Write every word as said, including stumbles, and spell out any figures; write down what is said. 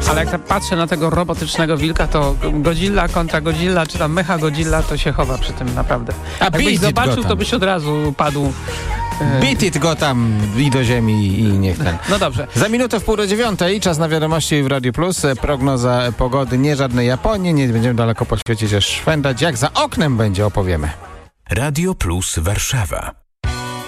Ale jak tak patrzę na tego robotycznego wilka, to Godzilla kontra Godzilla, czy tam Mecha Godzilla, to się chowa przy tym naprawdę. A Jakbyś zobaczył, to byś od razu padł. Beat it go tam i do ziemi i niech ten. No dobrze. Za minutę w pół do dziewiątej, czas na wiadomości w Radio Plus. Prognoza pogody, nie żadnej Japonii, nie będziemy daleko po świecie się szwendać. Jak za oknem będzie, opowiemy. Radio Plus Warszawa.